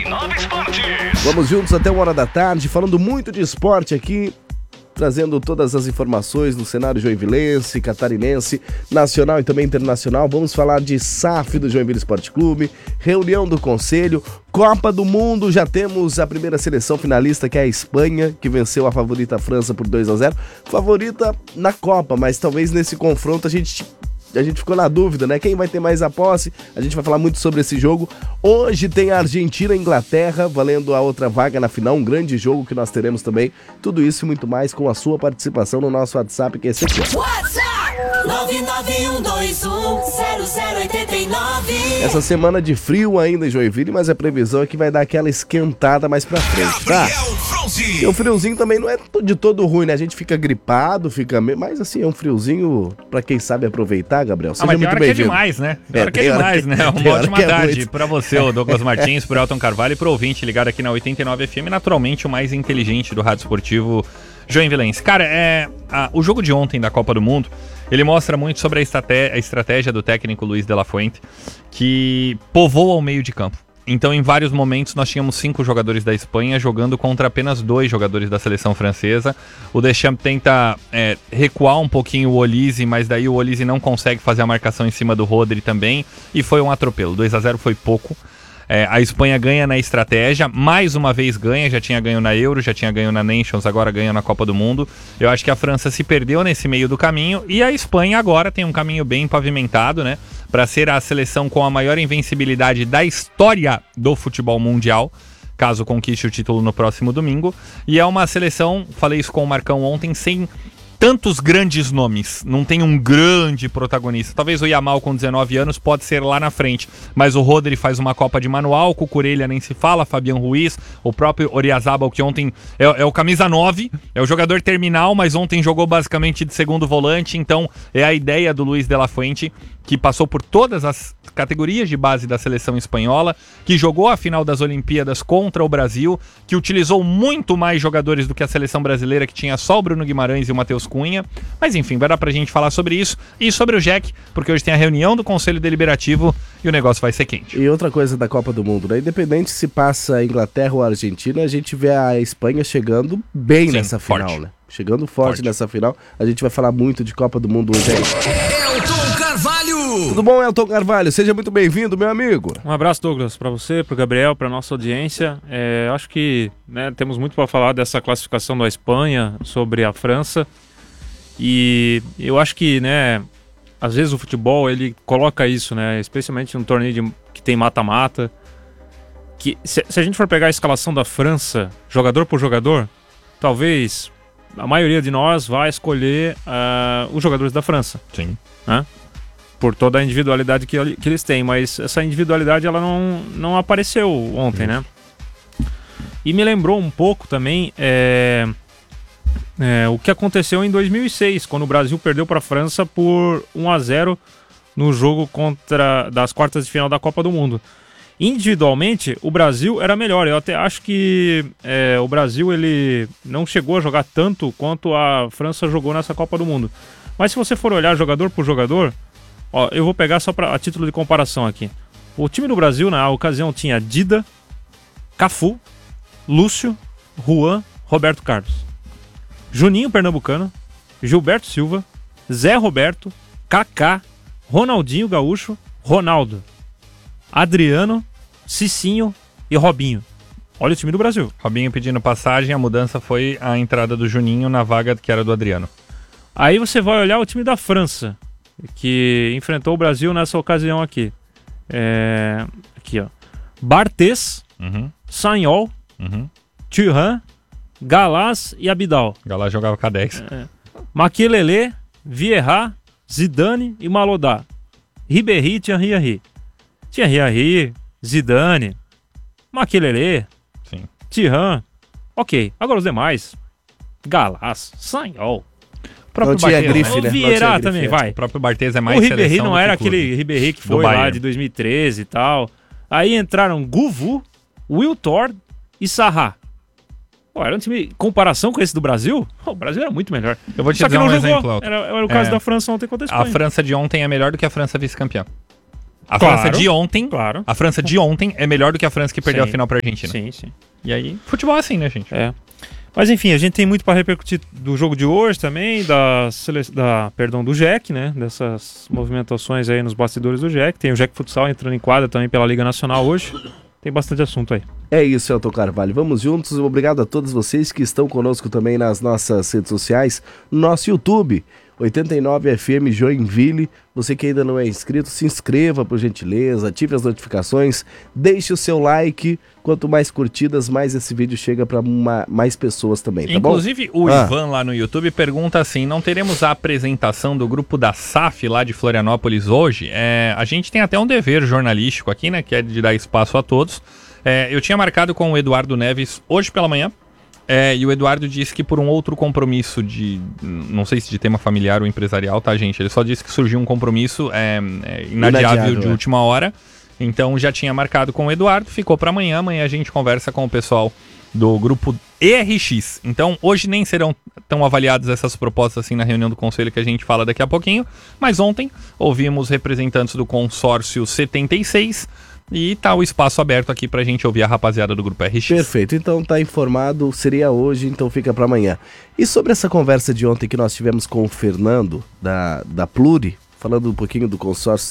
99 Esportes. Vamos juntos até 1h da tarde, falando muito de esporte aqui, trazendo todas as informações do cenário joinvilense, catarinense, nacional e também internacional. Vamos falar de SAF do Joinville Esporte Clube, reunião do Conselho, Copa do Mundo. Já temos a primeira seleção finalista, que é a Espanha, que venceu a favorita França por 2-0. Favorita na Copa, mas talvez nesse confronto a gente ficou na dúvida, né? Quem vai ter mais a posse? A gente vai falar muito sobre esse jogo. Hoje tem a Argentina e a Inglaterra, valendo a outra vaga na final. Um grande jogo que nós teremos também. Tudo isso e muito mais com a sua participação no nosso WhatsApp, que é esse aqui. WhatsApp 991210089. Essa semana de frio ainda em Joinville, mas a previsão é que vai dar aquela esquentada mais pra frente, tá? E o friozinho também não é de todo ruim, né? A gente fica gripado, mas assim, é um friozinho pra quem sabe aproveitar, Gabriel. Seja muito bem-vindo. Que é demais, né? Tem hora que é demais, né? Uma ótima tarde pra você, o Douglas Martins, pro Elton Carvalho e pro ouvinte ligado aqui na 89 FM, naturalmente o mais inteligente do rádio esportivo joinvilense. Cara, o jogo de ontem da Copa do Mundo, ele mostra muito sobre a estratégia do técnico Luis de la Fuente, que povoa o meio de campo. Então, em vários momentos, nós tínhamos 5 jogadores da Espanha jogando contra apenas 2 jogadores da seleção francesa. O Deschamps tenta recuar um pouquinho o Olise, mas daí o Olise não consegue fazer a marcação em cima do Rodri também. E foi um atropelo. 2-0 foi pouco. A Espanha ganha na estratégia, mais uma vez ganha, já tinha ganho na Euro, já tinha ganho na Nations, agora ganha na Copa do Mundo. Eu acho que a França se perdeu nesse meio do caminho e a Espanha agora tem um caminho bem pavimentado, né? Para ser a seleção com a maior invencibilidade da história do futebol mundial, caso conquiste o título no próximo domingo. E é uma seleção, falei isso com o Marcão ontem, sem tantos grandes nomes, não tem um grande protagonista. Talvez o Yamal com 19 anos pode ser lá na frente, mas o Rodri faz uma Copa de manual, o Cucurella nem se fala, Fabián Ruiz, o próprio Oyarzabal, que ontem é o camisa 9, é o jogador terminal, mas ontem jogou basicamente de segundo volante, então é a ideia do Luis de la Fuente, que passou por todas as categorias de base da seleção espanhola, que jogou a final das Olimpíadas contra o Brasil, que utilizou muito mais jogadores do que a seleção brasileira, que tinha só o Bruno Guimarães e o Matheus Cunha. Mas enfim, vai dar pra gente falar sobre isso e sobre o Jack, porque hoje tem a reunião do Conselho Deliberativo e o negócio vai ser quente. E outra coisa da Copa do Mundo, né? Independente se passa a Inglaterra ou a Argentina, a gente vê a Espanha chegando bem nessa final, forte, né? Chegando forte nessa final. A gente vai falar muito de Copa do Mundo hoje aí. Elton Carvalho! Tudo bom, Elton Carvalho? Seja muito bem-vindo, meu amigo. Um abraço, Douglas, para você, para o Gabriel, para nossa audiência. Acho que temos muito para falar dessa classificação da Espanha sobre a França. E eu acho que, às vezes o futebol ele coloca isso, especialmente num torneio que tem mata-mata. Que se a gente for pegar a escalação da França, jogador por jogador, talvez a maioria de nós vai escolher os jogadores da França. Sim. Né? Por toda a individualidade que eles têm, mas essa individualidade ela não apareceu ontem, né? E me lembrou um pouco também o que aconteceu em 2006, quando o Brasil perdeu para a França por 1-0 no jogo das quartas de final da Copa do Mundo. Individualmente, o Brasil era melhor. Eu até acho que o Brasil ele não chegou a jogar tanto quanto a França jogou nessa Copa do Mundo. Mas se você for olhar jogador por jogador, eu vou pegar só a título de comparação aqui. O time do Brasil, na ocasião, tinha Dida, Cafu, Lúcio, Juan, Roberto Carlos, Juninho Pernambucano, Gilberto Silva, Zé Roberto, Kaká, Ronaldinho Gaúcho, Ronaldo, Adriano, Cicinho e Robinho. Olha o time do Brasil. Robinho pedindo passagem, a mudança foi a entrada do Juninho na vaga que era do Adriano. Aí você vai olhar o time da França, que enfrentou o Brasil nessa ocasião aqui. Aqui, ó. Barthez, Sagnol, Thuram, Galás e Abidal. Galás jogava com a 10. Makelele, Vieira, Zidane e Malodá. Ribéry e Thierry Henry. Thierry Henry, Zidane, Makelele, Thuram. Ok, agora os demais. Galás, Sagnol. O próprio Barthez, o Vieira também, vai. O próprio Barthez é mais seleção. O Ribéry não era clube. Aquele Ribéry que foi lá de 2013 e tal. Aí entraram Guvu, Wiltord e Sarra. Era um time, em comparação com esse do Brasil, o Brasil era muito melhor. Eu vou te dizer um exemplo. Era o caso da França ontem contra a Espanha. A França de ontem é melhor do que a França vice-campeã. A França de ontem, claro. A França de ontem é melhor do que a França que perdeu a final pra Argentina. Sim. E aí, futebol é assim, né, gente? É. Mas enfim, a gente tem muito para repercutir do jogo de hoje também, do JEC, né? Dessas movimentações aí nos bastidores do JEC. Tem o JEC Futsal entrando em quadra também pela Liga Nacional hoje. Tem bastante assunto aí. É isso, Elton Carvalho. Vamos juntos. Obrigado a todos vocês que estão conosco também nas nossas redes sociais, no nosso YouTube, 89FM Joinville. Você que ainda não é inscrito, se inscreva, por gentileza, ative as notificações, deixe o seu like. Quanto mais curtidas, mais esse vídeo chega para mais pessoas também, tá Inclusive, bom? O Ivan lá no YouTube pergunta assim, não teremos a apresentação do grupo da SAF lá de Florianópolis hoje? A gente tem até um dever jornalístico aqui, né, que é de dar espaço a todos. Eu tinha marcado com o Eduardo Neves hoje pela manhã, e o Eduardo disse que por um outro compromisso não sei se de tema familiar ou empresarial, tá, gente? Ele só disse que surgiu um compromisso inadiável de última hora. Então já tinha marcado com o Eduardo, ficou para amanhã. Amanhã a gente conversa com o pessoal do grupo ERX. Então hoje nem serão tão avaliadas essas propostas assim na reunião do conselho que a gente fala daqui a pouquinho. Mas ontem ouvimos representantes do consórcio 76 e tá o espaço aberto aqui pra gente ouvir a rapaziada do grupo RX. Perfeito, então tá informado, seria hoje, então fica pra amanhã. E sobre essa conversa de ontem que nós tivemos com o Fernando, da Pluri, falando um pouquinho do consórcio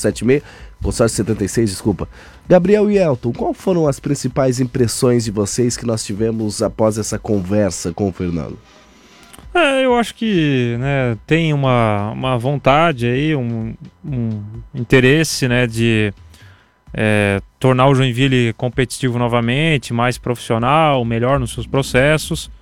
76, desculpa. Gabriel e Elton, qual foram as principais impressões de vocês que nós tivemos após essa conversa com o Fernando? Eu acho que, né, tem uma vontade aí, um interesse, né, de tornar o Joinville competitivo novamente, mais profissional, melhor nos seus processos,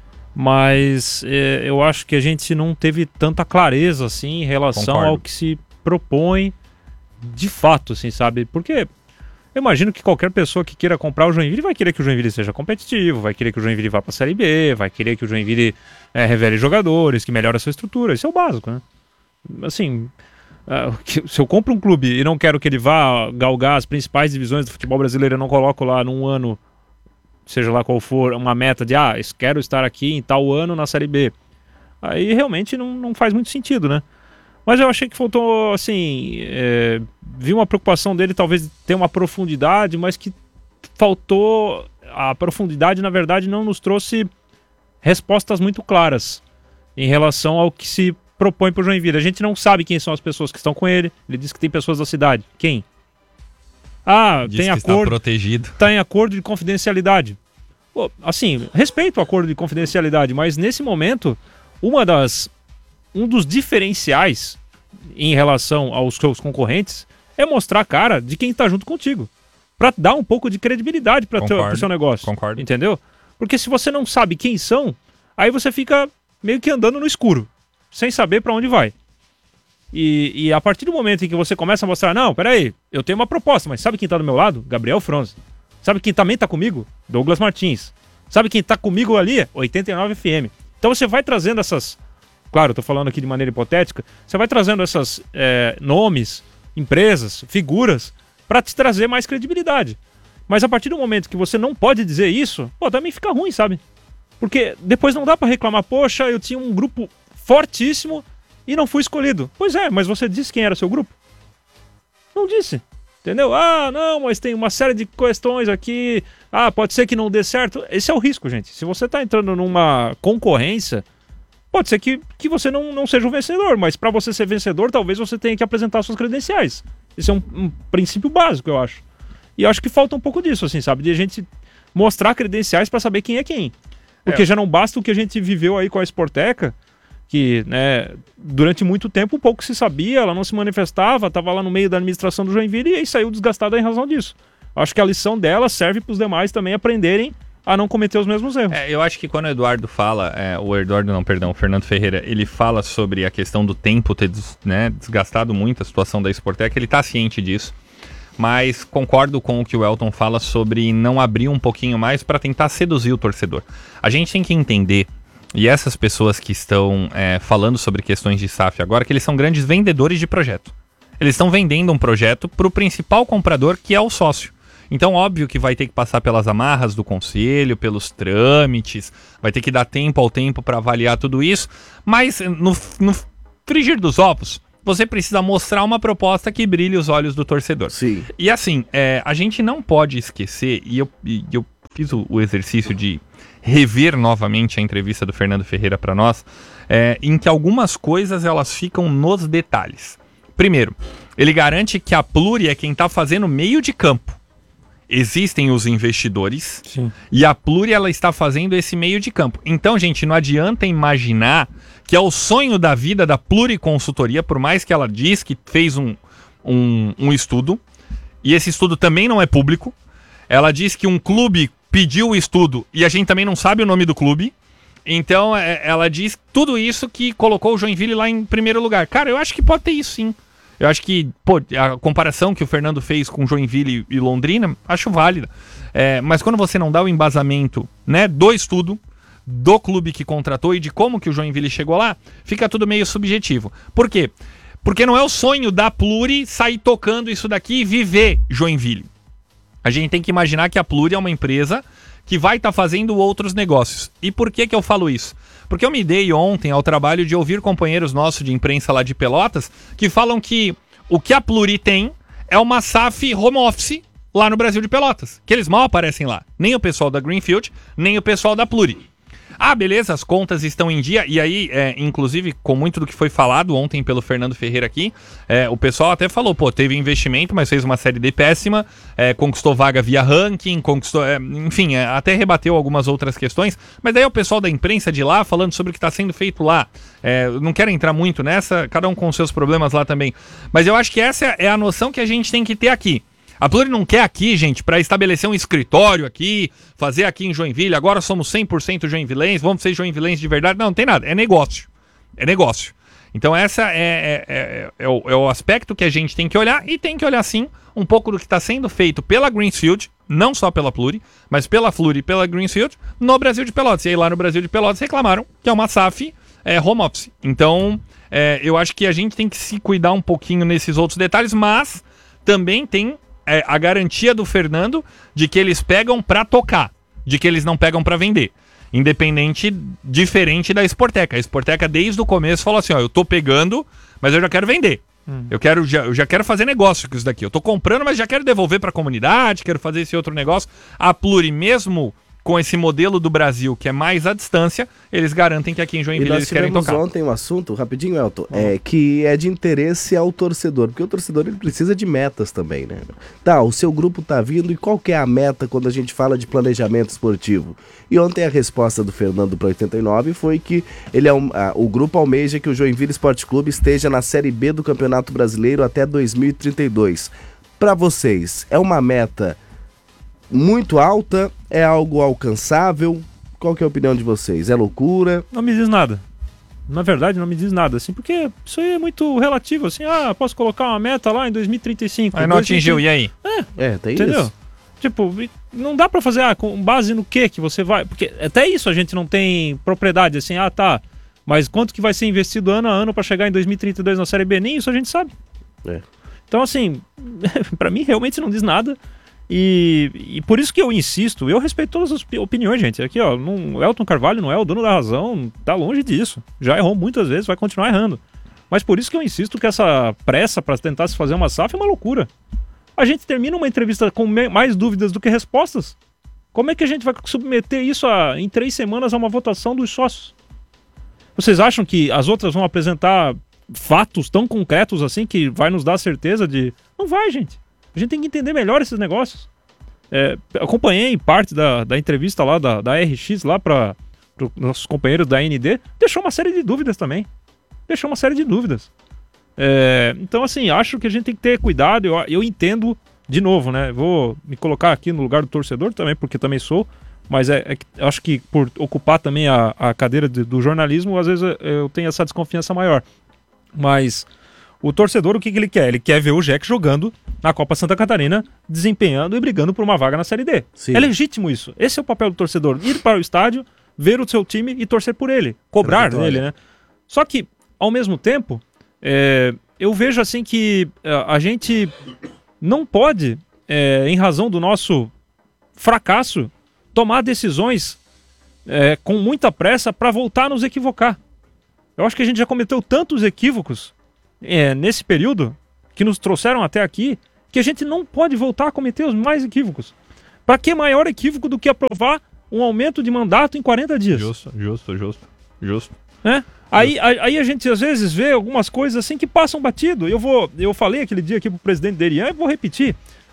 mas eu acho que a gente não teve tanta clareza assim em relação ao que se propõe de fato, assim, sabe? Porque eu imagino que qualquer pessoa que queira comprar o Joinville vai querer que o Joinville seja competitivo, vai querer que o Joinville vá para a Série B, vai querer que o Joinville revele jogadores, que melhore a sua estrutura. Isso é o básico, né? Assim, se eu compro um clube e não quero que ele vá galgar as principais divisões do futebol brasileiro, eu não coloco lá num ano, seja lá qual for, uma meta de quero estar aqui em tal ano na Série B. Aí realmente não faz muito sentido, né? Mas eu achei que faltou, assim, vi uma preocupação dele talvez de ter uma profundidade, mas que faltou, a profundidade na verdade não nos trouxe respostas muito claras em relação ao que se propõe para o Joinville. A gente não sabe quem são as pessoas que estão com ele. Ele disse que tem pessoas da cidade. Quem? Tem acordo. Está protegido. Está em acordo de confidencialidade. Pô, assim, respeito o acordo de confidencialidade, mas nesse momento, um dos diferenciais em relação aos seus concorrentes é mostrar a cara de quem está junto contigo. Para dar um pouco de credibilidade para o seu negócio. Concordo. Entendeu? Porque se você não sabe quem são, aí você fica meio que andando no escuro, sem saber para onde vai. E a partir do momento em que você começa a mostrar, não, peraí, eu tenho uma proposta, mas sabe quem tá do meu lado? Gabriel Fronze. Sabe quem também tá comigo? Douglas Martins. Sabe quem tá comigo ali? 89FM. Então você vai trazendo essas... Claro, eu tô falando aqui de maneira hipotética. Você vai trazendo esses nomes, empresas, figuras, para te trazer mais credibilidade. Mas a partir do momento que você não pode dizer isso, também fica ruim, sabe? Porque depois não dá para reclamar, poxa, eu tinha um grupo fortíssimo e não fui escolhido. Pois é, mas você disse quem era seu grupo? Não disse, entendeu? Não, mas tem uma série de questões aqui, pode ser que não dê certo. Esse é o risco, gente. Se você está entrando numa concorrência, pode ser que você não seja o vencedor, mas para você ser vencedor, talvez você tenha que apresentar suas credenciais. Esse é um princípio básico, eu acho. E eu acho que falta um pouco disso, assim, sabe? De a gente mostrar credenciais para saber quem é quem. Porque já não basta o que a gente viveu aí com a Sporteca, que, né, durante muito tempo pouco se sabia, ela não se manifestava, estava lá no meio da administração do Joinville e aí saiu desgastada em razão disso. Acho que a lição dela serve para os demais também aprenderem a não cometer os mesmos erros. Eu acho que quando o Eduardo fala, o Fernando Ferreira, ele fala sobre a questão do tempo ter desgastado muito a situação da Sporteca, ele está ciente disso. Mas concordo com o que o Elton fala sobre não abrir um pouquinho mais para tentar seduzir o torcedor. A gente tem que entender, e essas pessoas que estão falando sobre questões de SAF agora, que eles são grandes vendedores de projeto. Eles estão vendendo um projeto para o principal comprador, que é o sócio. Então, óbvio que vai ter que passar pelas amarras do conselho, pelos trâmites, vai ter que dar tempo ao tempo para avaliar tudo isso, mas no frigir dos ovos, você precisa mostrar uma proposta que brilhe os olhos do torcedor. Sim. E assim, a gente não pode esquecer, e eu fiz o exercício de rever novamente a entrevista do Fernando Ferreira para nós, em que algumas coisas elas ficam nos detalhes. Primeiro, ele garante que a Pluri é quem está fazendo meio de campo. Existem os investidores. Sim. E a Pluri ela está fazendo esse meio de campo. Então, gente, não adianta imaginar que é o sonho da vida da Pluri Consultoria, por mais que ela diz que fez um estudo, e esse estudo também não é público. Ela diz que um clube pediu o estudo e a gente também não sabe o nome do clube. Então, ela diz tudo isso que colocou o Joinville lá em primeiro lugar. Cara, eu acho que pode ter isso sim. Eu acho que, a comparação que o Fernando fez com Joinville e Londrina, acho válida. Mas quando você não dá o embasamento, né, do estudo, do clube que contratou e de como que o Joinville chegou lá, fica tudo meio subjetivo. Por quê? Porque não é o sonho da Pluri sair tocando isso daqui e viver Joinville. A gente tem que imaginar que a Pluri é uma empresa que vai estar fazendo outros negócios. E por que eu falo isso? Porque eu me dei ontem ao trabalho de ouvir companheiros nossos de imprensa lá de Pelotas que falam que o que a Pluri tem é uma SAF home office lá no Brasil de Pelotas, que eles mal aparecem lá. Nem o pessoal da Greenfield, nem o pessoal da Pluri. Ah, beleza, as contas estão em dia, e aí, inclusive, com muito do que foi falado ontem pelo Fernando Ferreira aqui, o pessoal até falou, teve investimento, mas fez uma série D péssima, conquistou vaga via ranking, conquistou, enfim, até rebateu algumas outras questões, mas daí o pessoal da imprensa de lá falando sobre o que está sendo feito lá. Não quero entrar muito nessa, cada um com seus problemas lá também, mas eu acho que essa é a noção que a gente tem que ter aqui. A Pluri não quer aqui, gente, para estabelecer um escritório aqui, fazer aqui em Joinville, agora somos 100% joinvilenses, vamos ser joinvilenses de verdade. Não tem nada, é negócio. É negócio. Então essa é o aspecto que a gente tem que olhar, e tem que olhar sim um pouco do que está sendo feito pela Greenfield, não só pela Pluri, mas pela Pluri e pela Greenfield, no Brasil de Pelotas. E aí lá no Brasil de Pelotas reclamaram que é uma SAF home office. Então eu acho que a gente tem que se cuidar um pouquinho nesses outros detalhes, mas também tem a garantia do Fernando de que eles pegam pra tocar, de que eles não pegam pra vender. Diferente da Sporteca. A Sporteca desde o começo falou assim, eu tô pegando, mas eu já quero vender. Eu já quero fazer negócio com isso daqui. Eu tô comprando, mas já quero devolver pra comunidade, quero fazer esse outro negócio. A Pluri, mesmo com esse modelo do Brasil que é mais à distância, eles garantem que aqui em Joinville eles querem tocar. E nós tivemos ontem um assunto, rapidinho, Elton, que é de interesse ao torcedor, porque o torcedor ele precisa de metas também, né? Tá, o seu grupo tá vindo, e qual que é a meta quando a gente fala de planejamento esportivo? E ontem a resposta do Fernando para 89 foi que o grupo almeja que o Joinville Esporte Clube esteja na Série B do Campeonato Brasileiro até 2032. Para vocês, é uma meta muito alta? É algo alcançável? Qual que é a opinião de vocês? É loucura? Não me diz nada. Na verdade, não me diz nada, assim, porque isso aí é muito relativo, assim, posso colocar uma meta lá em 2035. Aí não atingiu, e aí? Tem entendeu? Isso. Tipo, não dá pra fazer, com base no que você vai... Porque até isso a gente não tem propriedade, assim, tá, mas quanto que vai ser investido ano a ano pra chegar em 2032 na Série B? Nem isso a gente sabe. Então, assim, pra mim realmente não diz nada. E por isso que eu insisto, eu respeito todas as opiniões, gente. Aqui, o Elton Carvalho não é o dono da razão, tá longe disso. Já errou muitas vezes, vai continuar errando. Mas por isso que eu insisto que essa pressa para tentar se fazer uma SAF é uma loucura. A gente termina uma entrevista com mais dúvidas do que respostas. Como é que a gente vai submeter isso em 3 semanas a uma votação dos sócios? Vocês acham que as outras vão apresentar fatos tão concretos assim que vai nos dar certeza de... Não vai, gente. A gente tem que entender melhor esses negócios. Acompanhei parte da entrevista lá da RX lá para os nossos companheiros da AND. Deixou uma série de dúvidas também. Então, assim, acho que a gente tem que ter cuidado. Eu entendo, de novo, né? Vou me colocar aqui no lugar do torcedor também, porque também sou. Mas acho que por ocupar também a cadeira do jornalismo, às vezes eu tenho essa desconfiança maior. Mas o torcedor, o que ele quer? Ele quer ver o Jack jogando na Copa Santa Catarina, desempenhando e brigando por uma vaga na Série D. Sim. É legítimo isso. Esse é o papel do torcedor. Ir para o estádio, ver o seu time e torcer por ele. Cobrar nele, né? Só que, ao mesmo tempo, eu vejo assim que a gente não pode, em razão do nosso fracasso, tomar decisões com muita pressa para voltar a nos equivocar. Eu acho que a gente já cometeu tantos equívocos nesse período, que nos trouxeram até aqui, que a gente não pode voltar a cometer os mais equívocos. Para que maior equívoco do que aprovar um aumento de mandato em 40 dias? Justo. Aí a gente às vezes vê algumas coisas assim que passam batido. Eu falei aquele dia aqui pro presidente Derian e vou repetir.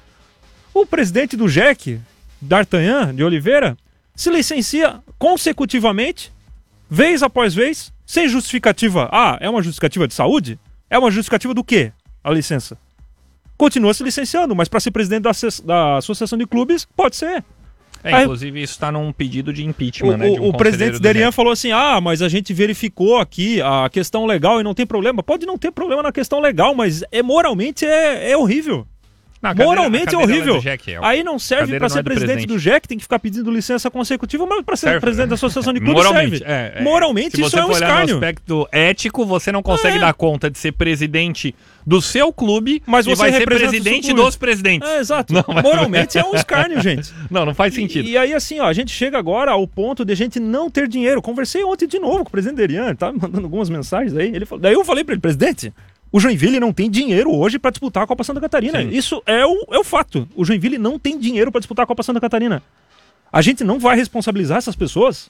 O presidente do GEC, D'Artagnan de Oliveira, se licencia consecutivamente, vez após vez, sem justificativa. É uma justificativa de saúde? É uma justificativa do quê? A licença. Continua se licenciando, mas para ser presidente da Associação de Clubes, pode ser. Inclusive isso está num pedido de impeachment, né? O presidente Derian falou assim, mas a gente verificou aqui a questão legal e não tem problema. Pode não ter problema na questão legal, mas moralmente é horrível. Moralmente é horrível. Aí não serve para ser presidente do GEC, tem que ficar pedindo licença consecutiva, mas para ser presidente da Associação de Clubes serve. Moralmente isso é um escárnio. No aspecto ético, você não consegue dar conta de ser presidente do seu clube, mas você vai ser presidente dos presidentes. Exato. Moralmente é um escárnio, gente. Não faz sentido. E aí assim, a gente chega agora ao ponto de a gente não ter dinheiro. Conversei ontem de novo com o presidente Derian, tá mandando algumas mensagens aí. Daí eu falei para ele, presidente, o Joinville não tem dinheiro hoje para disputar a Copa Santa Catarina. Sim. Isso é o fato. O Joinville não tem dinheiro para disputar a Copa Santa Catarina. A gente não vai responsabilizar essas pessoas?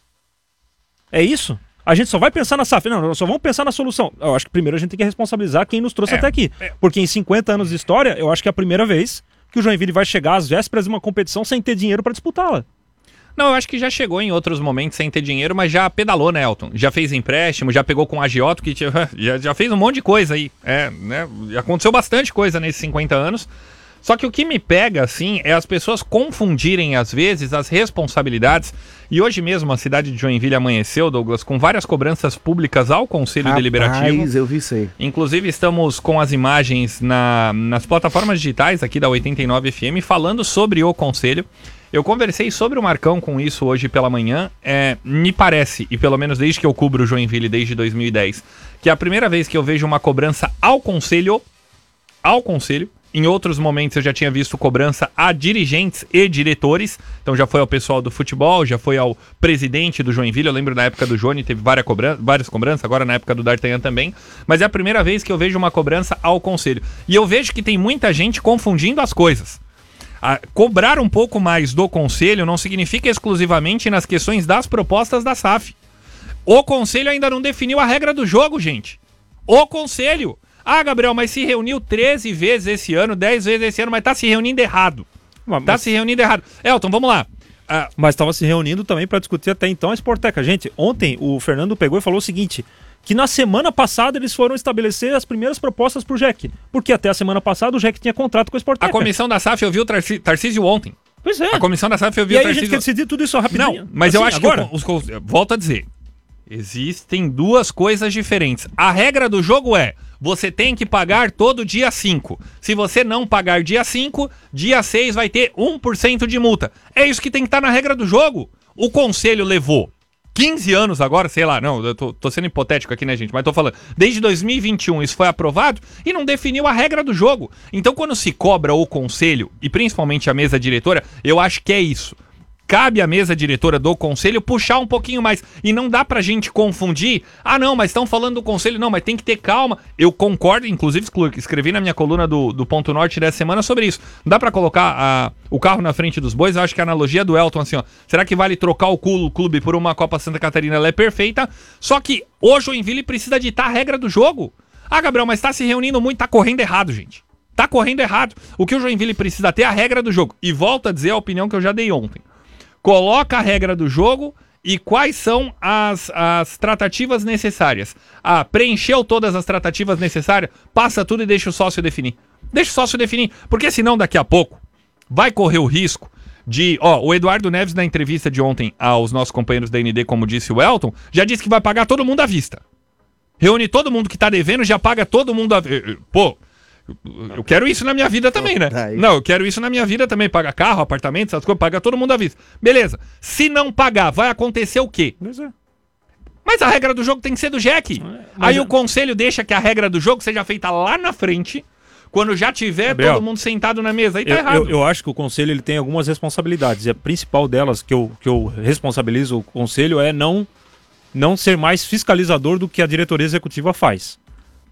É isso? A gente só vai pensar na SAF. Não, nós só vamos pensar na solução. Eu acho que primeiro a gente tem que responsabilizar quem nos trouxe até aqui. Porque em 50 anos de história, eu acho que é a primeira vez que o Joinville vai chegar às vésperas de uma competição sem ter dinheiro para disputá-la. Não, eu acho que já chegou em outros momentos sem ter dinheiro, mas já pedalou, né, Elton? Já fez empréstimo, já pegou com o agiota, que já fez um monte de coisa aí. Né? Aconteceu bastante coisa nesses 50 anos. Só que o que me pega, assim, é as pessoas confundirem, às vezes, as responsabilidades. E hoje mesmo a cidade de Joinville amanheceu, Douglas, com várias cobranças públicas ao Conselho Deliberativo. Eu vi isso aí. Inclusive, estamos com as imagens nas plataformas digitais aqui da 89 FM falando sobre o Conselho. Eu conversei sobre o Marcão com isso hoje pela manhã. Me parece, e pelo menos desde que eu cubro o Joinville desde 2010, que é a primeira vez que eu vejo uma cobrança ao Conselho. Em outros momentos eu já tinha visto cobrança a dirigentes e diretores. Então já foi ao pessoal do futebol, já foi ao presidente do Joinville. Eu lembro na época do Johnny, teve várias cobranças, agora na época do D'Artagnan também. Mas é a primeira vez que eu vejo uma cobrança ao Conselho. E eu vejo que tem muita gente confundindo as coisas. Cobrar um pouco mais do Conselho não significa exclusivamente nas questões das propostas da SAF. O Conselho ainda não definiu a regra do jogo, gente. O Conselho. Gabriel, mas se reuniu 13 vezes esse ano, 10 vezes esse ano, mas tá se reunindo errado. Elton, vamos lá. Mas estava se reunindo também para discutir até então a Sporteca. Gente, ontem o Fernando pegou e falou o seguinte, que na semana passada eles foram estabelecer as primeiras propostas pro GEC. Porque até a semana passada o GEC tinha contrato com a Sporteca. A comissão da SAF ouviu o Tarcísio ontem. Pois é. A comissão da SAF ouviu o Tarcísio. E aí a gente quer decidir tudo isso rapidinho. Não, mas assim, eu acho agora... que... Volto a dizer. Existem duas coisas diferentes. A regra do jogo é, você tem que pagar todo dia 5. Se você não pagar dia 5, dia 6 vai ter 1% de multa. É isso que tem que estar na regra do jogo. O Conselho levou 15 anos agora, sei lá, não, eu tô sendo hipotético aqui, né, gente? Mas tô falando, desde 2021 isso foi aprovado e não definiu a regra do jogo. Então, quando se cobra o Conselho, e principalmente a mesa diretora, eu acho que é isso. Cabe à mesa diretora do Conselho puxar um pouquinho mais. E não dá pra gente confundir. Não, mas estão falando do Conselho. Não, mas tem que ter calma. Eu concordo, inclusive escrevi na minha coluna do Ponto Norte dessa semana sobre isso. Não dá pra colocar o carro na frente dos bois. Eu acho que a analogia do Elton, assim, ó. Será que vale trocar o clube por uma Copa Santa Catarina? Ela é perfeita. Só que o Joinville precisa ditar a regra do jogo. Gabriel, mas tá se reunindo muito. Tá correndo errado, gente. Tá correndo errado. O que o Joinville precisa ter é a regra do jogo. E volto a dizer a opinião que eu já dei ontem. Coloca a regra do jogo e quais são as tratativas necessárias. Preencheu todas as tratativas necessárias, passa tudo e deixa o sócio definir. Deixa o sócio definir, porque senão daqui a pouco vai correr o risco de... o Eduardo Neves na entrevista de ontem aos nossos companheiros da ND, como disse o Elton, já disse que vai pagar todo mundo à vista. Reúne todo mundo que tá devendo, já paga todo mundo à vista. Pô... Eu quero isso na minha vida também, né? Não, eu quero isso na minha vida também. Paga carro, apartamento, essas coisas, paga todo mundo à vista. Beleza. Se não pagar, vai acontecer o quê? Mas a regra do jogo tem que ser do GEC. Aí o Conselho deixa que a regra do jogo seja feita lá na frente, quando já tiver Gabriel, todo mundo sentado na mesa. Aí tá errado. Eu acho que o Conselho ele tem algumas responsabilidades. E a principal delas que eu responsabilizo o Conselho é não ser mais fiscalizador do que a diretoria executiva faz.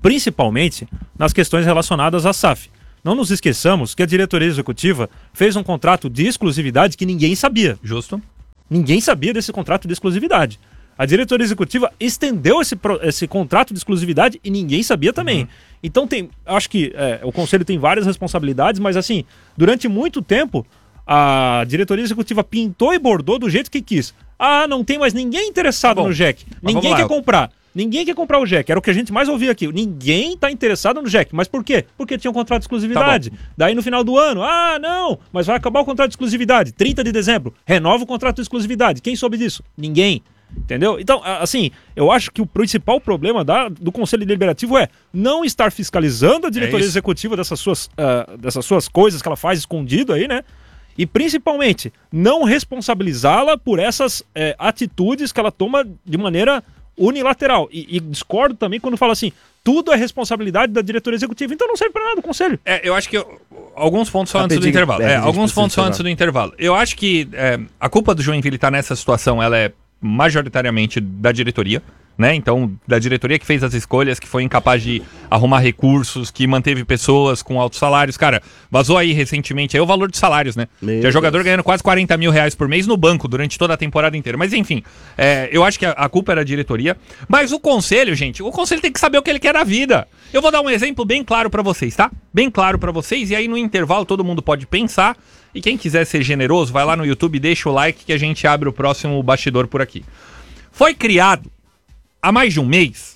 principalmente nas questões relacionadas à SAF. Não nos esqueçamos que a diretoria executiva fez um contrato de exclusividade que ninguém sabia. Justo. Ninguém sabia desse contrato de exclusividade. A diretoria executiva estendeu esse contrato de exclusividade e ninguém sabia também. Então acho que o conselho tem várias responsabilidades, mas assim, durante muito tempo a diretoria executiva pintou e bordou do jeito que quis. Não tem mais ninguém interessado no JEC. Ninguém quer comprar. Ninguém quer comprar o JEC. Era o que a gente mais ouvia aqui. Ninguém está interessado no JEC. Mas por quê? Porque tinha um contrato de exclusividade. Daí no final do ano, não, mas vai acabar o contrato de exclusividade. 30 de dezembro, renova o contrato de exclusividade. Quem soube disso? Ninguém. Entendeu? Então, assim, eu acho que o principal problema do Conselho Deliberativo é não estar fiscalizando a diretoria executiva dessas suas coisas que ela faz escondido aí, né? E principalmente, não responsabilizá-la por essas atitudes que ela toma de maneira unilateral. E discordo também quando fala assim, tudo é responsabilidade da diretoria executiva, então não serve para nada o Conselho. Eu acho que alguns pontos só antes do intervalo. Alguns pontos só antes do intervalo. Eu acho que a culpa do Joinville estar nessa situação, ela é majoritariamente da diretoria, né? Então, da diretoria que fez as escolhas, que foi incapaz de arrumar recursos, que manteve pessoas com altos salários. Cara, vazou aí recentemente aí o valor de salários, né? Tinha jogador ganhando quase 40 mil reais por mês no banco durante toda a temporada inteira. Mas enfim, eu acho que a culpa era da diretoria. Mas o conselho, gente, o conselho tem que saber o que ele quer da vida. Eu vou dar um exemplo bem claro pra vocês, tá? Bem claro pra vocês, e aí no intervalo todo mundo pode pensar. E quem quiser ser generoso, vai lá no YouTube, deixa o like que a gente abre o próximo bastidor por aqui. Foi criado há mais de um mês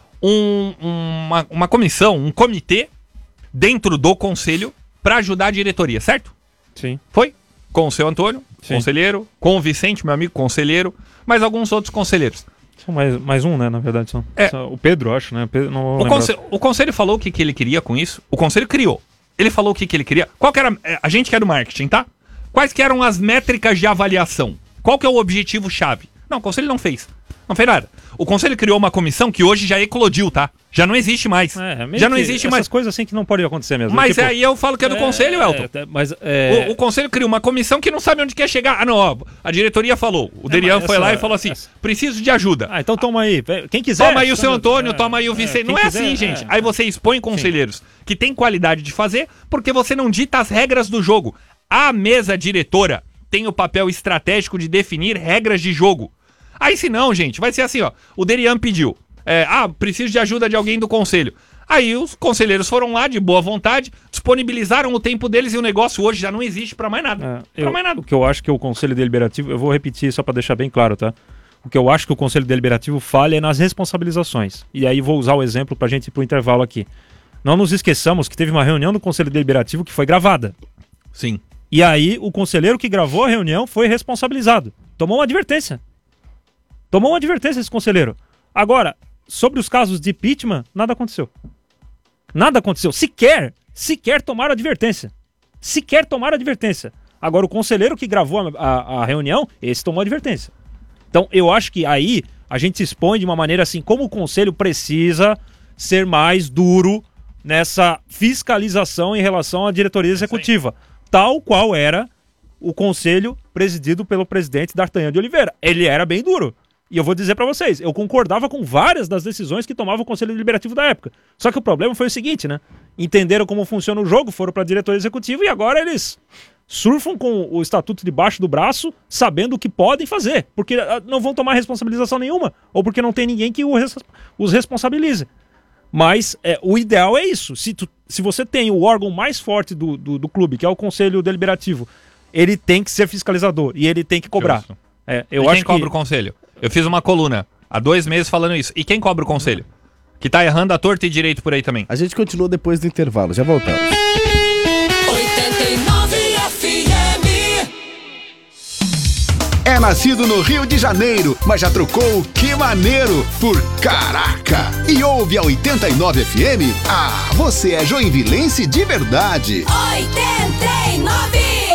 uma comissão, um comitê dentro do conselho para ajudar a diretoria, certo? Sim. Foi? Com o seu Antônio, conselheiro, com o Vicente, meu amigo, conselheiro, mais alguns outros conselheiros. São mais um, né, na verdade. São o Pedro, acho, né? O conselho falou o que ele queria com isso. O conselho criou. Ele falou o que ele queria. Qual que era... A gente que é do marketing, tá? Quais que eram as métricas de avaliação? Qual que é o objetivo-chave? Não, o conselho não fez. Não fez nada. O conselho criou uma comissão que hoje já eclodiu, tá? Já não existe mais. Já não existe mais. Essas coisas assim que não podem acontecer mesmo. Mas tipo, aí eu falo que é do conselho, Elton. O conselho criou uma comissão que não sabe onde quer chegar. A diretoria falou. O Derian foi lá e falou assim, preciso de ajuda. Então toma aí. Quem quiser. Toma aí o seu Antônio, toma aí o Vicente. Não é assim, gente. Aí você expõe conselheiros que têm qualidade de fazer, porque você não dita as regras do jogo. A mesa diretora tem o papel estratégico de definir regras de jogo. Aí se não, gente, vai ser assim, o Derian pediu, preciso de ajuda de alguém do conselho. Aí os conselheiros foram lá de boa vontade, disponibilizaram o tempo deles e o negócio hoje já não existe pra mais nada. O que eu acho que o Conselho Deliberativo, eu vou repetir só pra deixar bem claro, tá? O que eu acho que o Conselho Deliberativo falha é nas responsabilizações. E aí vou usar o exemplo pra gente ir pro intervalo aqui. Não nos esqueçamos que teve uma reunião do Conselho Deliberativo que foi gravada. Sim. E aí o conselheiro que gravou a reunião foi responsabilizado. Tomou uma advertência esse conselheiro. Agora, sobre os casos de impeachment, nada aconteceu. Nada aconteceu. Sequer tomaram advertência. Agora, o conselheiro que gravou a reunião, esse tomou advertência. Então, eu acho que aí a gente se expõe de uma maneira assim, como o conselho precisa ser mais duro nessa fiscalização em relação à diretoria executiva. Tal qual era o conselho presidido pelo presidente D'Artagnan de Oliveira. Ele era bem duro. E eu vou dizer pra vocês, eu concordava com várias das decisões que tomava o Conselho Deliberativo da época. Só que o problema foi o seguinte, né? Entenderam como funciona o jogo, foram pra diretoria executiva e agora eles surfam com o estatuto debaixo do braço, sabendo o que podem fazer. Porque não vão tomar responsabilização nenhuma, ou porque não tem ninguém que os responsabilize. Mas o ideal é isso. Se você tem o órgão mais forte do clube, que é o Conselho Deliberativo, ele tem que ser fiscalizador e ele tem que cobrar. Quem cobra o conselho? Eu fiz uma coluna há 2 meses falando isso. E quem cobra o conselho? Que tá errando a torta e direito por aí também. A gente continua depois do intervalo, já voltamos. 89 FM. É nascido no Rio de Janeiro, mas já trocou Que Maneiro por Caraca. E ouve a 89 FM. Você é joinvilense de verdade. 89.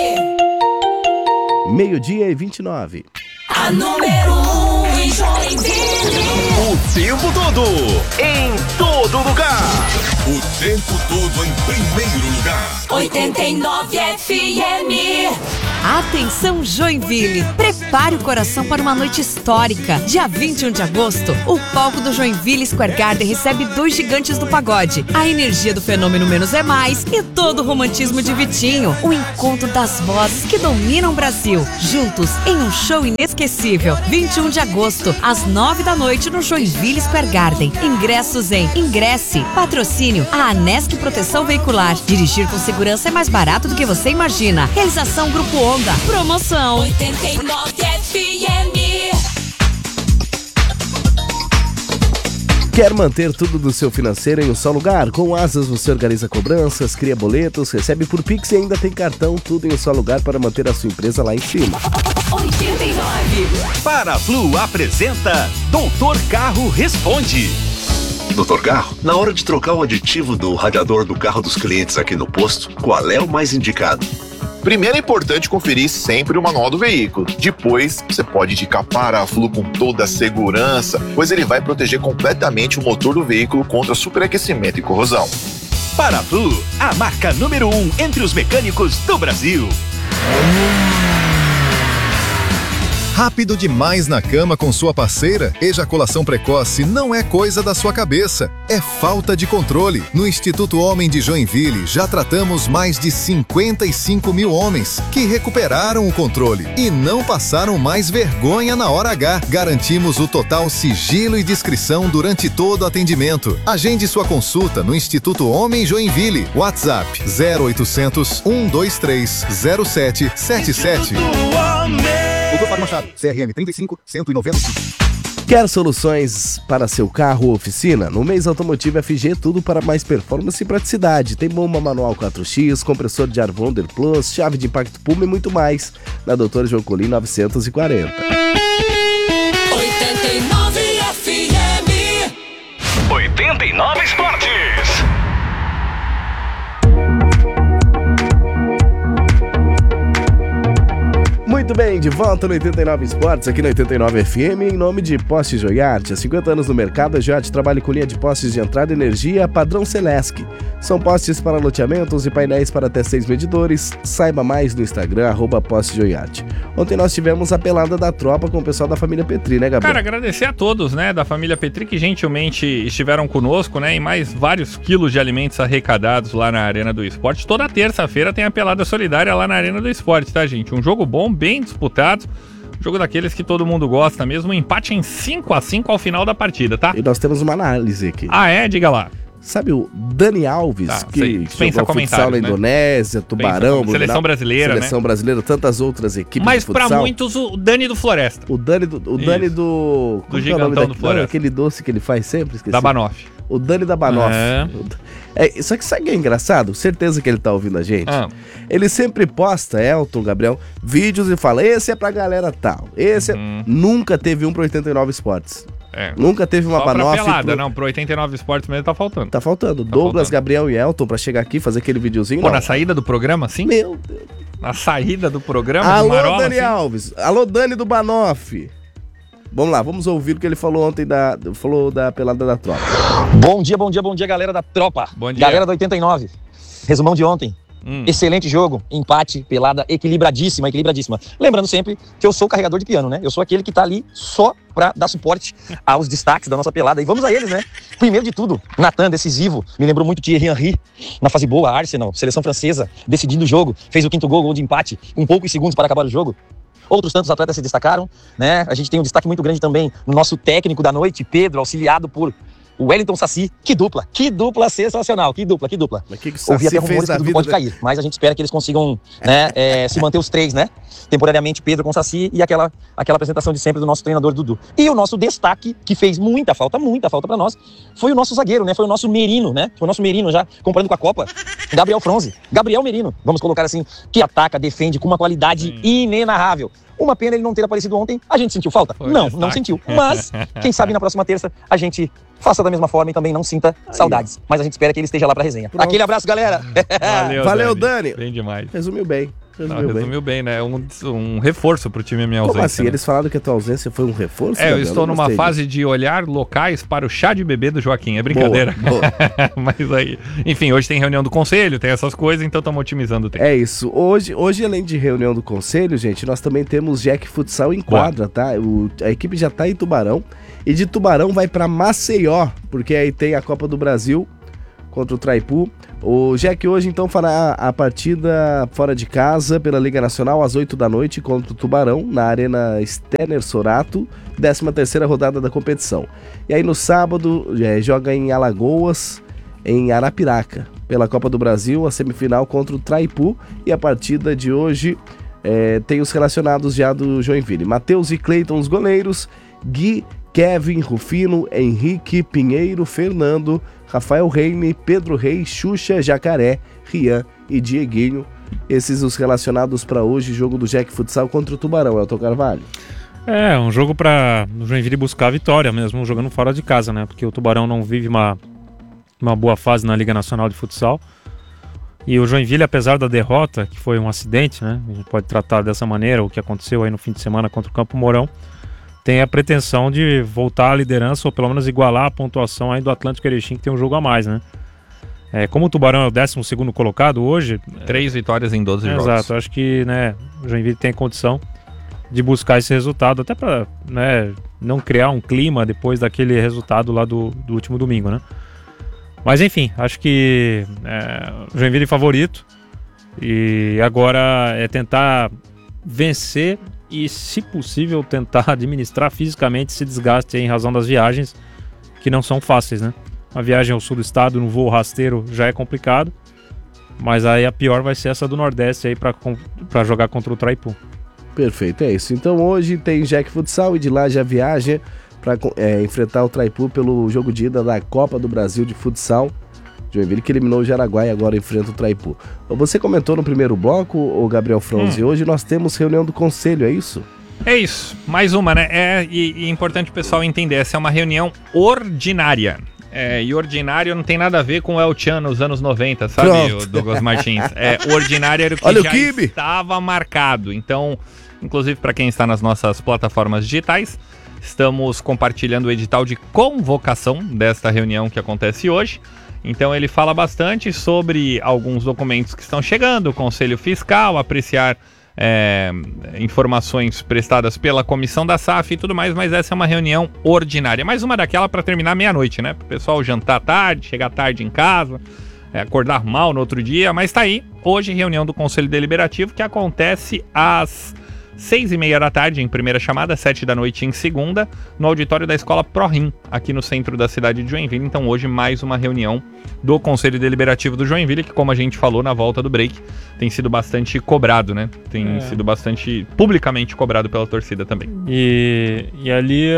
12:29. A número 1 em Joinville. O tempo todo, em todo lugar. O tempo todo em primeiro lugar. 89 FM. Atenção Joinville, prepare o coração para uma noite histórica. Dia 21 de agosto, o palco do Joinville Square Garden recebe 2 gigantes do pagode, a energia do fenômeno Menos é Mais e todo o romantismo de Vitinho. O encontro das vozes que dominam o Brasil, juntos em um show inesquecível. 21 de agosto, às 9 da noite no Joinville Square Garden. Ingressos em Ingresse. Patrocínio a Anesc Proteção Veicular. Dirigir com segurança é mais barato do que você imagina. Realização Grupo Onda. Promoção 89 FM. Quer manter tudo do seu financeiro em um só lugar? Com o Asas você organiza cobranças, cria boletos, recebe por Pix e ainda tem cartão, tudo em um só lugar para manter a sua empresa lá em cima. 89. Paraflu apresenta Doutor Carro Responde. Doutor Carro, na hora de trocar o aditivo do radiador do carro dos clientes aqui no posto, qual é o mais indicado? Primeiro é importante conferir sempre o manual do veículo. Depois, você pode indicar Paraflu com toda a segurança, pois ele vai proteger completamente o motor do veículo contra superaquecimento e corrosão. Paraflu, a marca número 1 entre os mecânicos do Brasil. Rápido demais na cama com sua parceira? Ejaculação precoce não é coisa da sua cabeça, é falta de controle. No Instituto Homem de Joinville já tratamos mais de 55 mil homens que recuperaram o controle e não passaram mais vergonha na hora H. Garantimos o total sigilo e discrição durante todo o atendimento. Agende sua consulta no Instituto Homem Joinville. WhatsApp 0800 123 0777. Doutor Fábio Machado, CRM 35 195. Quer soluções para seu carro ou oficina? No mês automotivo FG, tudo para mais performance e praticidade. Tem bomba manual 4X, compressor de ar Wonder Plus, chave de impacto Puma e muito mais. Na Doutor João Colim 940. 89 FM. 89 Esportes. Muito bem, de volta no 89 Esportes, aqui no 89 FM, em nome de Postes Joiarte. Há 50 anos no mercado, a Joiarte trabalha com linha de postes de entrada e energia padrão Celesc. São postes para loteamentos e painéis para até 6 medidores. Saiba mais no Instagram, @PostesJoiarte. Ontem nós tivemos a pelada da tropa com o pessoal da família Petri, né, Gabriel? Cara, agradecer a todos, né, da família Petri que gentilmente estiveram conosco, né, e mais vários quilos de alimentos arrecadados lá na Arena do Esporte. Toda terça-feira tem a pelada solidária lá na Arena do Esporte, tá, gente? Um jogo bom, bem disputado. Jogo daqueles que todo mundo gosta mesmo. Um empate em 5-5 ao final da partida, tá? E nós temos uma análise aqui. Ah, é? Diga lá. Sabe o Dani Alves, que jogou futsal na Indonésia, Tubarão, Seleção brasileira, Seleção brasileira, tantas outras equipes. Mas de futsal. pra muitos, o Dani do Floresta. O Dani do Gigantão do Floresta. Aquele doce que ele faz sempre, esqueci. Da Banoff. O Dani da Banoff. Só que sabe o que é engraçado? Certeza que ele tá ouvindo a gente. Ele sempre posta, Elton, Gabriel, vídeos e fala, esse é pra galera tal. Esse nunca teve um pro 89 Esportes. Nunca teve uma Banoff. Não, pro 89 Esportes mesmo tá faltando. Tá faltando. Douglas, Gabriel e Elton pra chegar aqui fazer aquele videozinho. Pô, na saída do programa, sim? Meu Deus. Na saída do programa, alô, Marola, Dani Alves. Alô, Dani do Banoff. Vamos lá, vamos ouvir o que ele falou ontem da pelada da tropa. Bom dia, galera da tropa. Bom dia. Galera do 89. Resumão de ontem. Excelente jogo, empate, pelada equilibradíssima. Lembrando sempre que eu sou o carregador de piano, né? Eu sou aquele que tá ali só pra dar suporte aos destaques da nossa pelada. E vamos a eles, né? Primeiro de tudo, Nathan, decisivo. Me lembrou muito de Thierry Henry, na fase boa, Arsenal, seleção francesa, decidindo o jogo. Fez o 5º gol de empate, com poucos segundos para acabar o jogo. Outros tantos atletas se destacaram, né? A gente tem um destaque muito grande também no nosso técnico da noite, Pedro, auxiliado por o Wellington Saci. Que dupla sensacional, que dupla. Mas que ouvi até Saci fez rumores que tudo pode cair, mas a gente espera que eles consigam, né, se manter os três, né? Temporariamente Pedro com Saci e aquela apresentação de sempre do nosso treinador Dudu. E o nosso destaque, que fez muita falta pra nós, foi o nosso zagueiro, né? Foi o nosso Merino, né? Foi o nosso Merino já, comparando com a Copa. Gabriel Fronze, Gabriel Merino, vamos colocar assim, que ataca, defende com uma qualidade inenarrável. Uma pena ele não ter aparecido ontem. A gente sentiu falta? Não sentiu. Mas, quem sabe na próxima terça a gente faça da mesma forma e também não sinta saudades. Mas a gente espera que ele esteja lá pra resenha. Aquele abraço, galera. Valeu, Dani. Bem demais. Resumiu bem. Resumiu bem, né? Um reforço pro time a minha ausência. Como assim? Né? Eles falaram que a tua ausência foi um reforço? Eu estou numa fase de olhar locais para o chá de bebê do Joaquim. É brincadeira. Boa. Mas aí... Enfim, hoje tem reunião do conselho, tem essas coisas, então estamos otimizando o tempo. É isso. Hoje, além de reunião do conselho, gente, nós também temos Jack Futsal em quadra, tá? A equipe já tá em Tubarão. E de Tubarão vai para Maceió, porque aí tem a Copa do Brasil contra o Traipu. O Jack hoje então fará a partida fora de casa pela Liga Nacional às 8 da noite contra o Tubarão, na Arena Stener Sorato, 13ª rodada da competição. E aí no sábado joga em Alagoas, em Arapiraca, pela Copa do Brasil, a semifinal contra o Traipu. E a partida de hoje tem os relacionados já do Joinville: Matheus e Cleiton, os goleiros, Gui, Kevin, Rufino, Henrique, Pinheiro, Fernando, Rafael Reine, Pedro Reis, Xuxa, Jacaré, Rian e Dieguinho. Esses os relacionados para hoje, jogo do Jack Futsal contra o Tubarão, Elton Carvalho. Um jogo para o Joinville buscar a vitória mesmo, jogando fora de casa, né? Porque o Tubarão não vive uma boa fase na Liga Nacional de Futsal. E o Joinville, apesar da derrota, que foi um acidente, né? A gente pode tratar dessa maneira, o que aconteceu aí no fim de semana contra o Campo Mourão, tem a pretensão de voltar à liderança ou pelo menos igualar a pontuação aí do Atlântico Erechim, que tem um jogo a mais, né? Como o Tubarão é o 12º colocado hoje... 3 vitórias em 12 jogos. Exato, acho que o Joinville tem condição de buscar esse resultado, até para não criar um clima depois daquele resultado lá do último domingo, né? Mas enfim, acho que o Joinville favorito e agora é tentar vencer e, se possível, tentar administrar fisicamente esse desgaste em razão das viagens, que não são fáceis, né? Uma viagem ao sul do estado, no voo rasteiro, já é complicado, mas aí a pior vai ser essa do Nordeste aí para jogar contra o Traipu. Perfeito, é isso. Então hoje tem Jack Futsal e de lá já viaja para enfrentar o Traipu pelo jogo de ida da Copa do Brasil de Futsal. Joinville que eliminou o Jaraguá e agora enfrenta o Traipu. Você comentou no primeiro bloco, o Gabriel Fronzi, hoje nós temos reunião do conselho, é isso? É isso, mais uma, né? E é importante o pessoal entender, essa é uma reunião ordinária. E ordinário não tem nada a ver com o El Chan nos anos 90, sabe, o Douglas Martins? Ordinário era o que já estava marcado. Então, inclusive para quem está nas nossas plataformas digitais, estamos compartilhando o edital de convocação desta reunião que acontece hoje. Então ele fala bastante sobre alguns documentos que estão chegando, o Conselho Fiscal, apreciar informações prestadas pela comissão da SAF e tudo mais, mas essa é uma reunião ordinária. Mais uma daquela para terminar meia-noite, né? Para o pessoal jantar tarde, chegar tarde em casa, acordar mal no outro dia, mas tá aí. Hoje reunião do Conselho Deliberativo que acontece às 6h30 da tarde em primeira chamada, 7 da noite em segunda, no auditório da Escola ProRim, aqui no centro da cidade de Joinville. Então hoje mais uma reunião do Conselho Deliberativo do Joinville, que, como a gente falou na volta do break, tem sido bastante cobrado, né? Tem sido bastante publicamente cobrado pela torcida também. E ali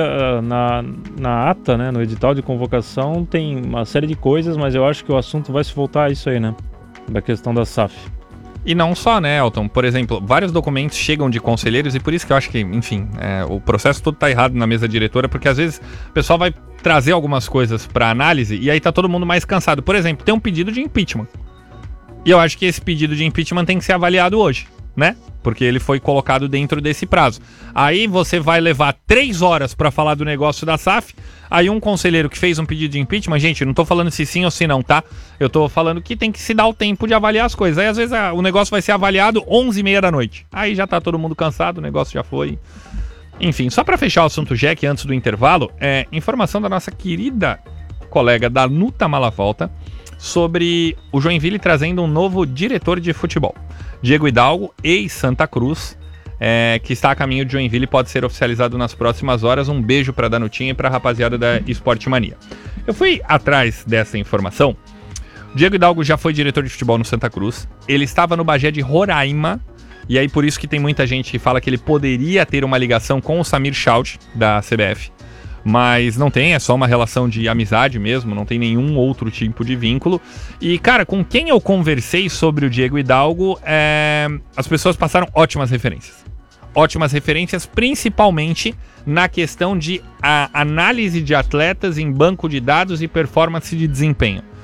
na ata, né, no edital de convocação, tem uma série de coisas, mas eu acho que o assunto vai se voltar a isso aí, né? Da questão da SAF. E não só, né, Elton? Por exemplo, vários documentos chegam de conselheiros e por isso que eu acho que, enfim, o processo todo tá errado na mesa diretora, porque às vezes o pessoal vai trazer algumas coisas para análise e aí tá todo mundo mais cansado. Por exemplo, tem um pedido de impeachment. E eu acho que esse pedido de impeachment tem que ser avaliado hoje, né? Porque ele foi colocado dentro desse prazo. Aí você vai levar 3 horas para falar do negócio da SAF. Aí um conselheiro que fez um pedido de impeachment, gente, não tô falando se sim ou se não, tá? Eu tô falando que tem que se dar o tempo de avaliar as coisas. Aí às vezes o negócio vai ser avaliado 11h30 da noite. Aí já tá todo mundo cansado, o negócio já foi. Enfim, só para fechar o assunto Jack antes do intervalo, informação da nossa querida colega Danuta Malavolta sobre o Joinville trazendo um novo diretor de futebol. Diego Hidalgo, ex-Santa Cruz, que está a caminho de Joinville, pode ser oficializado nas próximas horas. Um beijo para Danutinha e para a rapaziada da Esporte Mania. Eu fui atrás dessa informação. Diego Hidalgo já foi diretor de futebol no Santa Cruz. Ele estava no Bagé de Roraima. E aí por isso que tem muita gente que fala que ele poderia ter uma ligação com o Samir Schaut, da CBF. Mas não tem, é só uma relação de amizade mesmo, não tem nenhum outro tipo de vínculo. E, cara, com quem eu conversei sobre o Diego Hidalgo, as pessoas passaram ótimas referências. Ótimas referências, principalmente na questão de análise de atletas em banco de dados e performance de desempenho.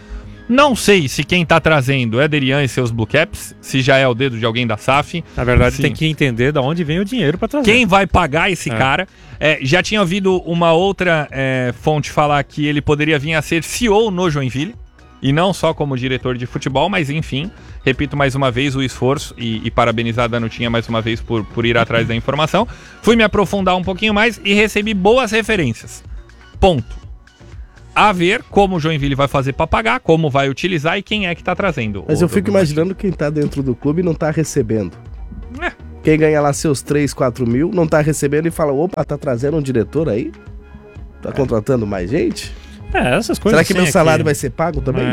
Não sei se quem tá trazendo é Derian e seus Blue Caps, se já é o dedo de alguém da SAF. Na verdade, tem que entender de onde vem o dinheiro para trazer. Quem vai pagar esse cara? Já tinha ouvido uma outra fonte falar que ele poderia vir a ser CEO no Joinville, e não só como diretor de futebol, mas enfim, repito mais uma vez o esforço e parabenizar a Danutinha mais uma vez por ir atrás da informação. Fui me aprofundar um pouquinho mais e recebi boas referências. Ponto. A ver como o Joinville vai fazer para pagar, como vai utilizar e quem é que tá trazendo. Mas eu fico imaginando quem tá dentro do clube e não tá recebendo. Quem ganha lá seus 3, 4 mil, não tá recebendo e fala, opa, tá trazendo um diretor aí? Tá contratando mais gente? Essas coisas. Será que meu salário vai ser pago também?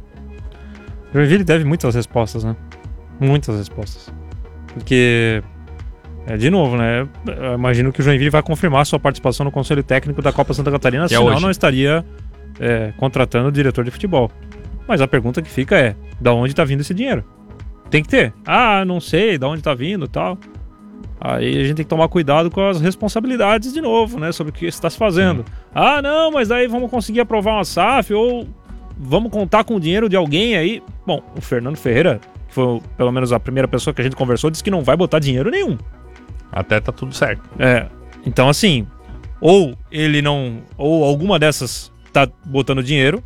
O Joinville deve muitas respostas, né? Muitas respostas. Porque, de novo, né? Eu imagino que o Joinville vai confirmar sua participação no Conselho Técnico da Copa Santa Catarina, senão não estaria contratando o diretor de futebol. Mas a pergunta que fica é, da onde tá vindo esse dinheiro? Tem que ter. Não sei da onde tá vindo e tal. Aí a gente tem que tomar cuidado com as responsabilidades de novo, né? Sobre o que está se fazendo. Não, mas daí vamos conseguir aprovar uma SAF ou vamos contar com o dinheiro de alguém aí. Bom, o Fernando Ferreira, que foi pelo menos a primeira pessoa que a gente conversou, disse que não vai botar dinheiro nenhum. Até tá tudo certo. Então assim, ou ele não... Ou alguma dessas tá botando dinheiro,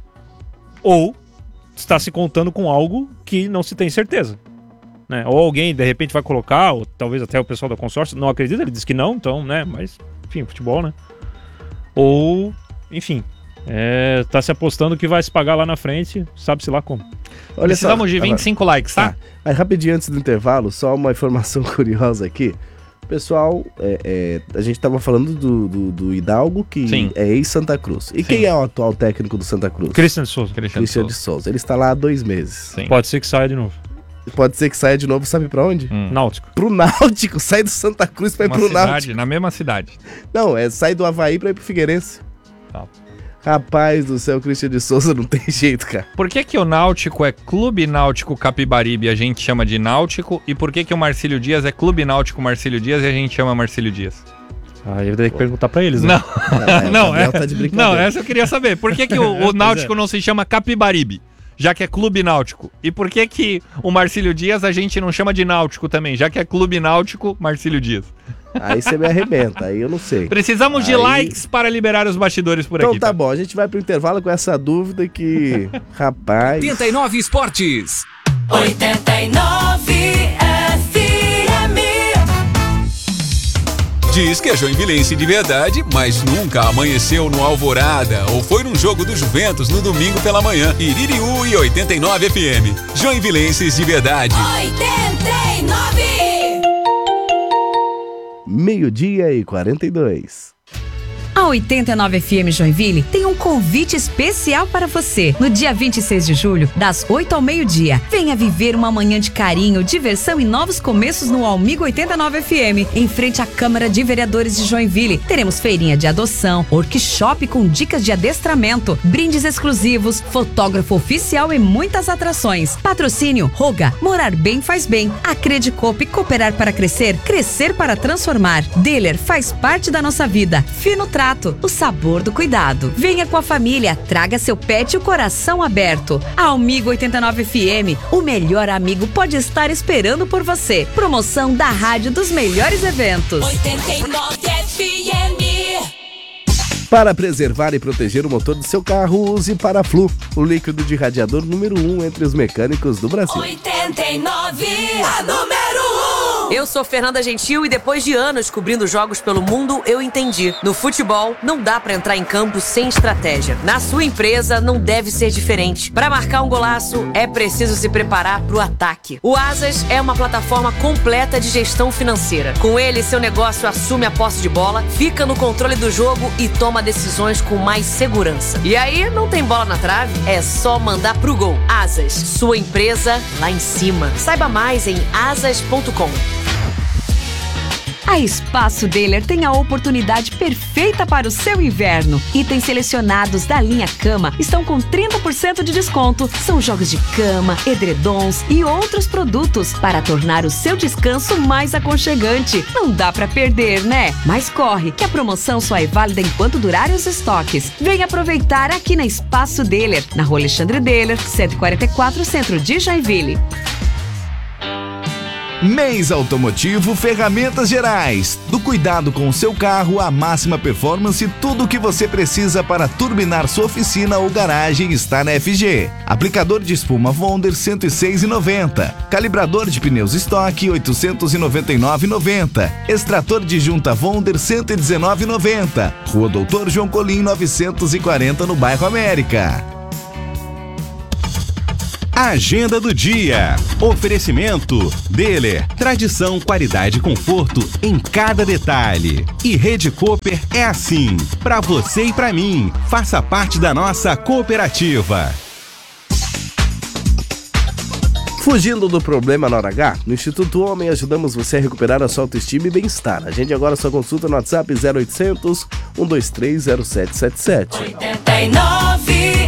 ou está se contando com algo que não se tem certeza. Né? Ou alguém de repente vai colocar, ou talvez até o pessoal da consórcio não acredita, ele diz que não, então, né? Mas, enfim, futebol, né? Ou, enfim, tá se apostando que vai se pagar lá na frente, sabe-se lá como. Olha, precisamos de 25 likes, tá? Aí, rapidinho antes do intervalo, só uma informação curiosa aqui. Pessoal, a gente tava falando do Hidalgo, que é ex-Santa Cruz. E quem é o atual técnico do Santa Cruz? Cristian de Souza. Cristian de Souza. Ele está lá há 2 meses. Pode ser que saia de novo. Pode ser que saia de novo, sabe pra onde? Náutico. Pro Náutico, sai do Santa Cruz pra ir pro Náutico. Na mesma cidade. Não, sai do Avaí pra ir pro Figueirense. Tá. Rapaz do céu, o Cristian de Souza não tem jeito, cara. Por que o Náutico é Clube Náutico Capibaribe e a gente chama de Náutico? E por que o Marcílio Dias é Clube Náutico Marcílio Dias e a gente chama Marcílio Dias? Eu vou ter que perguntar pra eles, né? Não, essa eu queria saber. Por que o Náutico não se chama Capibaribe, já que é Clube Náutico? E por que o Marcílio Dias a gente não chama de Náutico também, já que é Clube Náutico Marcílio Dias? Aí você me arrebenta, aí eu não sei. Precisamos de likes para liberar os bastidores por aqui. Então tá bom, a gente vai pro intervalo com essa dúvida que, rapaz... 89 Esportes. 89 FM. Diz que é joinvilense de verdade, mas nunca amanheceu no Alvorada ou foi num jogo do Juventus no domingo pela manhã. Iririú e 89 FM. Joinvilenses de verdade. 89. 12:42. A 89 FM Joinville tem um convite especial para você. No dia 26 de julho, das 8 ao meio-dia, venha viver uma manhã de carinho, diversão e novos começos no Almigo 89 FM, em frente à Câmara de Vereadores de Joinville. Teremos feirinha de adoção, workshop com dicas de adestramento, brindes exclusivos, fotógrafo oficial e muitas atrações. Patrocínio Roga, morar bem faz bem. Acredicope, cooperar para crescer, crescer para transformar. Dealer faz parte da nossa vida. Fino Trato, o sabor do cuidado. Venha com a família, traga seu pet e o coração aberto. A Almigo 89 FM, o melhor amigo pode estar esperando por você. Promoção da rádio dos melhores eventos. 89 FM. Para preservar e proteger o motor do seu carro, use Paraflu, o líquido de radiador número 1 entre os mecânicos do Brasil. 89, a número 1. Eu sou Fernanda Gentil e depois de anos cobrindo jogos pelo mundo, eu entendi. No futebol, não dá pra entrar em campo sem estratégia. Na sua empresa, não deve ser diferente. Pra marcar um golaço, é preciso se preparar pro ataque. O Asas é uma plataforma completa de gestão financeira. Com ele, seu negócio assume a posse de bola, fica no controle do jogo e toma decisões com mais segurança. E aí, não tem bola na trave? É só mandar pro gol. Asas, sua empresa lá em cima. Saiba mais em asas.com. A Espaço Deler tem a oportunidade perfeita para o seu inverno. Itens selecionados da linha Cama estão com 30% de desconto. São jogos de cama, edredons e outros produtos para tornar o seu descanso mais aconchegante. Não dá pra perder, né? Mas corre, que a promoção só é válida enquanto durarem os estoques. Venha aproveitar aqui na Espaço Deler, na Rua Alexandre Deler, 144, centro de Joinville. Mês Automotivo Ferramentas Gerais. Do cuidado com o seu carro à máxima performance, tudo o que você precisa para turbinar sua oficina ou garagem está na FG. Aplicador de espuma Wonder, R$ 106,90. Calibrador de pneus estoque, R$ 899,90. Extrator de junta Wonder, R$ 119,90. Rua Doutor João Colim, 940, no bairro América. Agenda do dia. Oferecimento Deler. Tradição, qualidade e conforto em cada detalhe. E Rede Cooper é assim. Pra você e pra mim. Faça parte da nossa cooperativa. Fugindo do problema na hora H, no Instituto Homem ajudamos você a recuperar a sua autoestima e bem-estar. Agende agora sua consulta no WhatsApp 0800 123 0777. 89